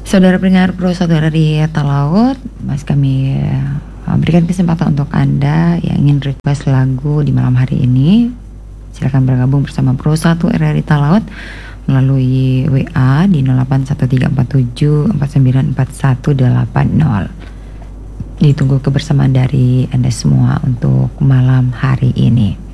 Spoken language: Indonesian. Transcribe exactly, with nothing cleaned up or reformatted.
Saudara pendengar Pro Saudara di Talaut, Mas kami uh, berikan kesempatan untuk Anda yang ingin request lagu di malam hari ini. Silakan bergabung bersama Pro satu R R I Talaut melalui W A di nol delapan satu tiga empat tujuh empat sembilan empat satu delapan nol. Ditunggu kebersamaan dari Anda semua untuk malam hari ini.